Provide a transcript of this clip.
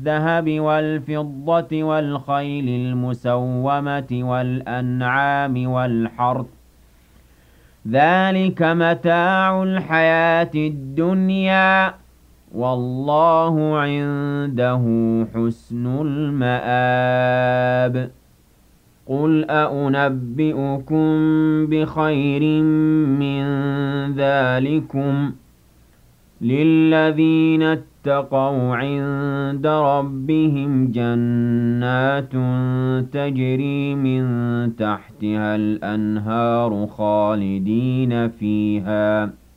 الذهب والفضة والخيل المسومة والأنعام والحرث ذلك متاع الحياة الدنيا والله عنده حسن المآب قل أنبئكم بخير من ذلكم للذين اتقوا عند ربهم جنات تجري من تحتها الأنهار خالدين فيها